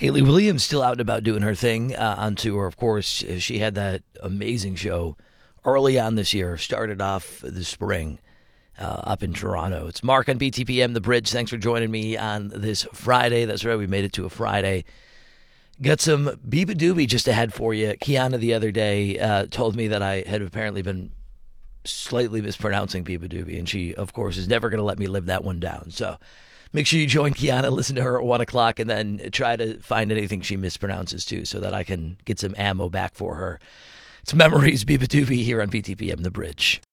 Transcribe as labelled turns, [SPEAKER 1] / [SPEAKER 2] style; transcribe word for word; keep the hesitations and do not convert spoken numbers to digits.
[SPEAKER 1] Haley Williams still out and about doing her thing uh, on tour. Of course, she had that amazing show early on this year. Started off the spring uh, up in Toronto. It's Mark on B T P M, The Bridge. Thanks for joining me on this Friday. That's right, we made it to a Friday. Got some Biba Doobie just ahead for you. Kiana the other day uh, told me that I had apparently been slightly mispronouncing Biba Doobie, and she, of course, is never going to let me live that one down. So make sure you join Kiana, listen to her at one o'clock, and then try to find anything she mispronounces, too, so that I can get some ammo back for her. It's Memories, Biba Doobie, here on B T P M, The Bridge.